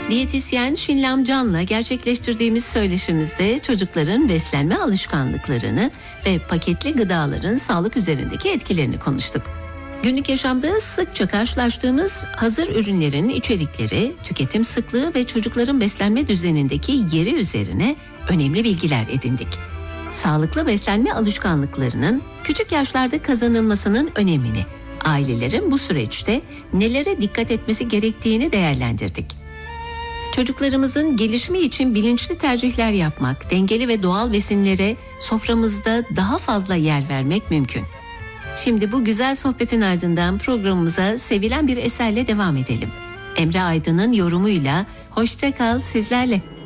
Diyetisyen Şinlam Can'la gerçekleştirdiğimiz söyleşimizde çocukların beslenme alışkanlıklarını ve paketli gıdaların sağlık üzerindeki etkilerini konuştuk. Günlük yaşamda sıkça karşılaştığımız hazır ürünlerin içerikleri, tüketim sıklığı ve çocukların beslenme düzenindeki yeri üzerine önemli bilgiler edindik. Sağlıklı beslenme alışkanlıklarının küçük yaşlarda kazanılmasının önemini, ailelerin bu süreçte nelere dikkat etmesi gerektiğini değerlendirdik. Çocuklarımızın gelişimi için bilinçli tercihler yapmak, dengeli ve doğal besinlere soframızda daha fazla yer vermek mümkün. Şimdi bu güzel sohbetin ardından programımıza sevilen bir eserle devam edelim. Emre Aydın'ın yorumuyla hoşça kal sizlerle.